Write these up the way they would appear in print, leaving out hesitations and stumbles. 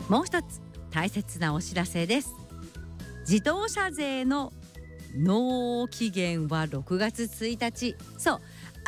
もう一つ大切なお知らせです。自動車税の納期限は6月1日。そう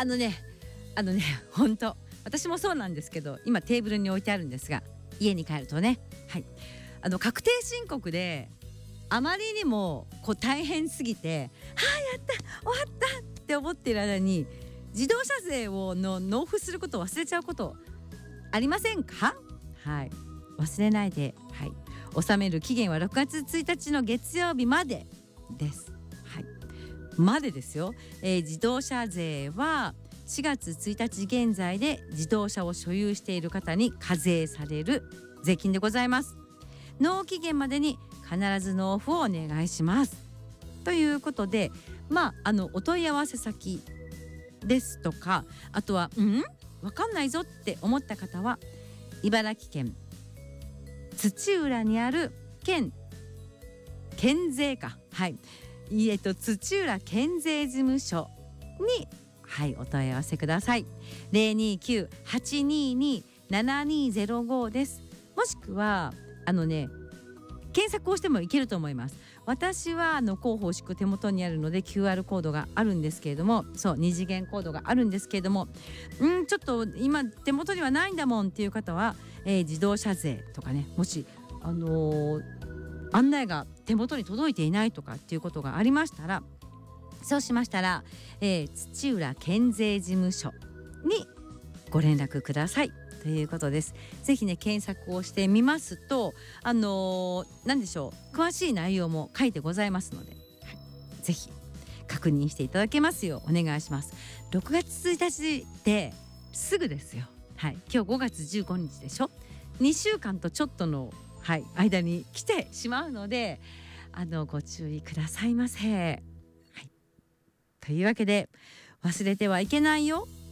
本当私もそうなんですけど、今テーブルに置いてあるんですが、家に帰るとね、確定申告であまりにも大変すぎて、やった終わったって思っている間に自動車税を納付することを忘れちゃうことありませんか？忘れないで、納める期限は6月1日の月曜日までです。までですよ。自動車税は4月1日現在で自動車を所有している方に課税される税金でございます。納期限までに必ず納付をお願いしますということで、お問い合わせ先ですとか、あとはわかんないぞって思った方は、茨城県土浦にある県税課、土浦県税事務所にお問い合わせください。029-822-7205です。もしくは検索をしてもいけると思います。私は広報式手元にあるので QR コードがあるんですけれども、2次元コードがあるんですけれども、ちょっと今手元にはないんだもんっていう方は、自動車税とかね、もし案内が手元に届いていないとかっていうことがありましたら、そうしましたら、土浦県税事務所にご連絡くださいということです。ぜひね、検索をしてみますと、何でしょう、詳しい内容も書いてございますので、ぜひ確認していただけますようお願いします。6月1日ですぐですよ。今日5月15日でしょ。2週間とちょっとの、間に来てしまうので、ご注意くださいませ。というわけで、忘れてはいけないよ